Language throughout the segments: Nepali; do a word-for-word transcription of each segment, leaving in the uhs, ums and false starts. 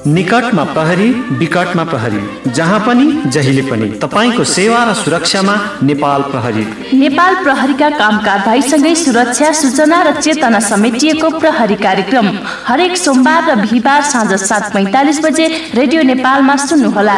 निकटमा प्रहरी, विकटमा प्रहरी, जहाँ पनि जहिले पनि तपाईको सेवा र सुरक्षामा नेपाल प्रहरी। नेपाल प्रहरीका काम कारबाहीसँगै सुरक्षा, सूचना र चेतना समेटिएको प्रहरी कार्यक्रम हरेक सोमबार र बिहिबार साँझ सात पैंतालिस बजे रेडियो नेपालमा सुन्नुहोला।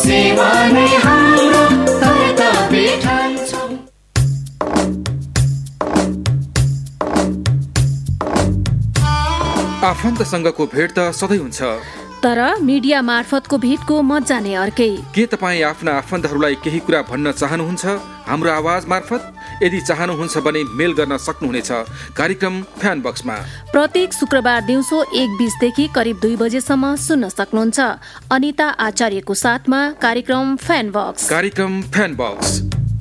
आफन्तसँगको भेट त सधैँ हुन्छ, तर मिडिया मार्फतको भेटको मजा नै अर्कै। के तपाईँ आफ्ना आफन्तहरूलाई केही कुरा भन्न चाहनुहुन्छ हाम्रो आवाज मार्फत? यदि चाहनुहुन्छ भने मेल गर्न सक्नुहुनेछ कार्यक्रम फ्यान बक्समा। प्रत्येक शुक्रबार दिउँसो एक बीसदेखि करिब दुई बजेसम्म सुन्न सक्नुहुन्छ। अनिता आचार्यको साथमा कार्यक्रम फ्यान बक्स। कार्यक्रम फ्यान बक्स।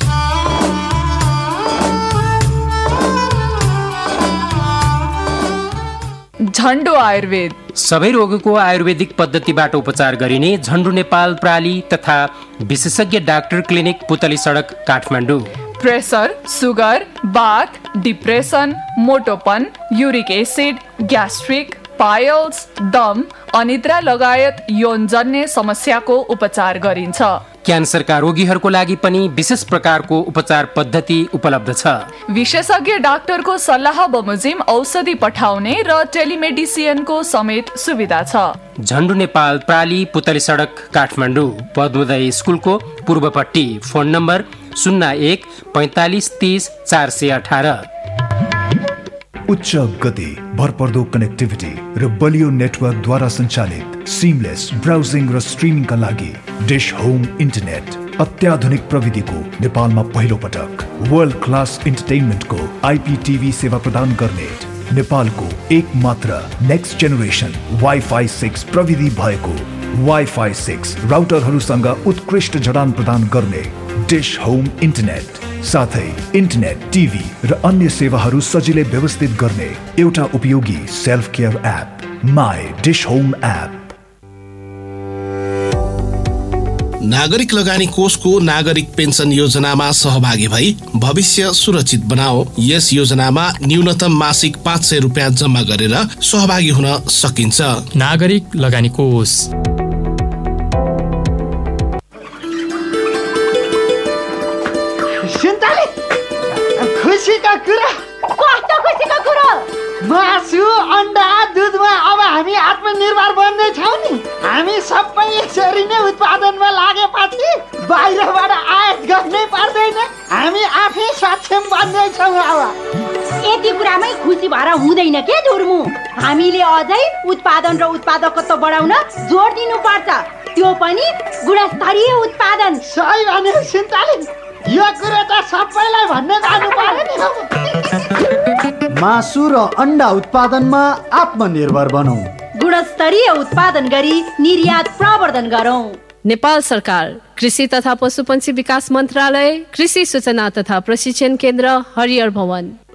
झन्डु आयुर्वेद, सबै रोगको आयुर्वेदिक पद्धतिबाट उपचार गरिने झन्डु नेपाल प्राली तथा विशेषज्ञ डाक्टर क्लिनिक पुतली सडक काठमाडौँ। प्रेसर, सुगर, बाथ, depression, मोटोपन, uric acid, gastric, piles, दम, अनिद्रा लगायत यौनजन्य समस्याको उपचार गरिन्छ। क्यान्सरका रोगीहरूको लागि पनि विशेष प्रकारको उपचार पद्धति उपलब्ध छ। विशेषज्ञ डाक्टरको सल्लाह बमोजिम औषधि पठाउने र टेलिमेडिसिनको समेत सुविधा छ। झन्डु नेपाल प्राली पुतली सडक काठमाडौँ, पद्मोदय स्कुलको पूर्वपट्टि। फोन नम्बर शून्य एक पैंतालिस तीस चार सय अठारह। उच्च गति, भरपर्दो कनेक्टिभिटी र बलियो नेटवर्कद्वारा सञ्चालित सिमलेस ब्राउजिङ र स्ट्रिमिङका लागि डिश होम इन्टरनेट अत्याधुनिक प्रविधिको नेपालमा पहिलो पटक वर्ल्ड क्लास इन्टरटेनमेन्टको आइपीटिभी सेवा प्रदान गर्ने नेपालको एक मात्र नेक्स्ट जेनेरेसन वाइफाई सिक्स प्रविधि भएको वाइफाई सिक्स राउटरहरूसँग उत्कृष्ट जडान प्रदान गर्ने डिश होम इन्टरनेट, साथै इन्टरनेट, टिभी र अन्य सेवाहरू सजिलै व्यवस्थित गर्ने एउटा उपयोगी self care app my dish home app. नागरिक लगानी कोषको नागरिक पेन्सन योजनामा सहभागी भई भविष्य सुरक्षित बनाओ। यस योजनामा न्यूनतम मासिक पाँच सय रुपियाँ जम्मा गरेर सहभागी हुन सकिन्छ। नागरिक लगानी कोष। खुसीका कुरा, कस्तो खुसीको कुरा? मासु, अन्डा, दुधमा अब हामी आत्मनिर्भर बन्ने छौँ नि। हामी सबै यसरी नै उत्पादनमा लागेपछि बाहिरबाट आयात गर्नै पर्दैन। हामी आफै सक्षम बन्ने छौँ। अब यति कुरामै खुसी भएर हुँदैन के धुर्मु? हामीले अझै उत्पादन र उत्पादकत्व बढाउन जोड दिनुपर्छ, त्यो पनि गुणस्तरीय उत्पादन। सही भने सिन्ताली, यो कुरा त सबैलाई भन्ने जानु पर्यो नि। मासु र अन्डा उत्पादनमा आत्मनिर्भर बनौं। गुणस्तरीय उत्पादन गरी निर्यात प्रवर्धन गरौं। नेपाल सरकार, कृषि तथा पशुपन्छी विकास मन्त्रालय, कृषि सूचना तथा प्रशिक्षण केन्द्र, हरिहर भवन।